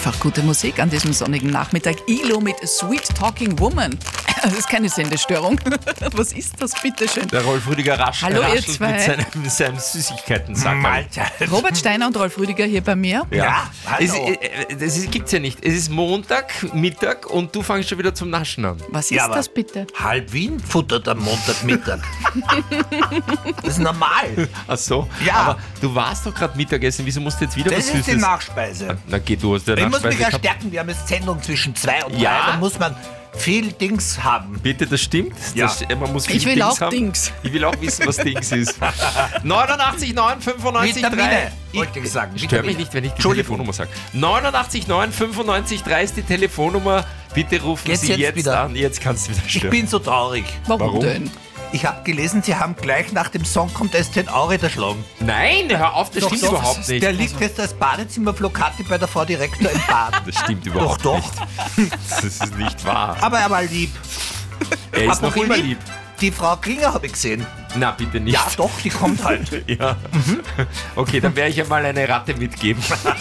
Einfach gute Musik an diesem sonnigen Nachmittag. ILO mit Sweet Talking Woman. Das ist keine Sendestörung. Was ist das, bitteschön? Der Rolf Rüdiger Hallo, ihr raschelt zwei. mit seinem Süßigkeiten-Sack. Robert Steiner und Rolf Rüdiger hier bei mir. Ja, hallo. Das gibt's ja nicht. Es ist Montag, Mittag und du fängst schon wieder zum Naschen an. Was ist das bitte? Halb Wien futtert am Montagmittag. Das ist normal. Ach so? Ja. Aber du warst doch gerade Mittagessen. Wieso musst du jetzt wieder Das was ist die Süßes? Nachspeise. Na geh, du hast ja Ich muss Nachspeise mich ja gehabt. stärken, wir haben jetzt Sendung zwischen 2 und 3, Ja. da muss man viel Dings haben. Bitte, das stimmt. Ja. Man muss viel Ich will Dings auch haben. Dings. Ich will auch wissen, was Dings ist. 89,9, 95, 3. Vitamine, wollte ich sagen. Stör mich nicht, wenn ich die Entschuldigung. Telefonnummer sage. 89,9, 95, 3 ist die Telefonnummer. Bitte rufen Geht's Sie jetzt jetzt wieder? an. Jetzt kannst du wieder Ich stören. bin so traurig. Warum denn? Ich habe gelesen, Sie haben gleich nach dem Song Contest den Aure erschlagen. Nein, hör auf, das stimmt überhaupt nicht. Der liegt jetzt als Badezimmerflocati bei der Frau Direktor im Bad. Das stimmt überhaupt Doch. nicht. Das ist nicht wahr. Aber er war lieb. Er ist noch Apropos immer lieb. Die Frau Klinger habe ich gesehen. Na, bitte nicht. Ja, doch, die kommt halt. Ja. Okay, dann werde ich ja mal eine Ratte mitgeben.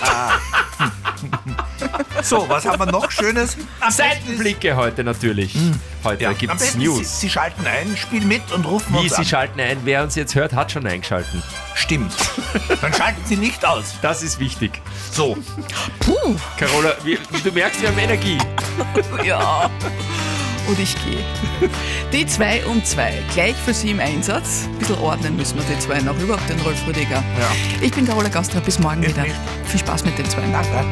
So, was haben wir noch Schönes? Am besten Seitenblicke heute natürlich. Heute ist- gibt am es besten News. Sie schalten ein, spielen mit und rufen Wie uns Sie an. schalten ein, wer uns jetzt hört, hat schon eingeschalten. Stimmt. Dann schalten Sie nicht aus. Das ist wichtig. So. Puh, Carola, du merkst, wir haben Energie. ja. Und ich gehe. Die 2 um 2, gleich für Sie im Einsatz. Ein bisschen ordnen müssen wir die zwei noch, überhaupt den Rolf Rüdiger. Ja. Ich bin Carola Gastra, bis morgen wieder. nicht. Viel Spaß mit den zwei. Danke.